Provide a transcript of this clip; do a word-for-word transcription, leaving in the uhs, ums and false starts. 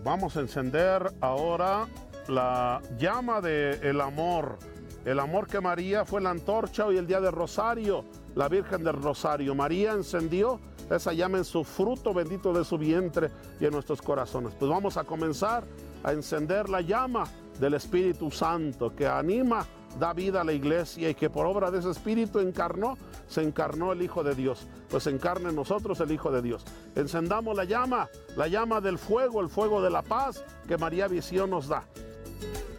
Vamos a encender ahora la llama del amor. El amor que María fue la antorcha hoy el día del Rosario, la Virgen del Rosario. María encendió esa llama en su fruto bendito de su vientre y en nuestros corazones. Pues vamos a comenzar a encender la llama del Espíritu Santo que anima, da vida a la iglesia y que por obra de ese Espíritu encarnó, se encarnó el Hijo de Dios. Pues encarne en nosotros el Hijo de Dios. Encendamos la llama, la llama del fuego, el fuego de la paz que María Visión nos da.